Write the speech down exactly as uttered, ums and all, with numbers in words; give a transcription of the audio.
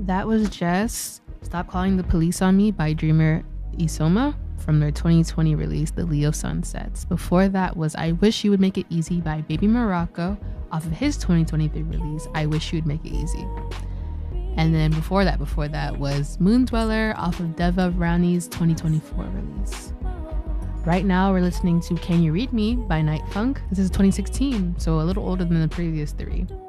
That was just Stop Calling the Police on Me by Dreamer Isoma from their twenty twenty release, The Leo Sunsets. Before that was I Wish You Would Make It Easy by Baby Morocco off of his twenty twenty-three release, I Wish You Would Make It Easy. And then before that, before that was Moon Dweller off of Deva Rani's twenty twenty-four release. Right now, we're listening to Can You Read Me by Night Funk. This is twenty sixteen, so a little older than the previous three.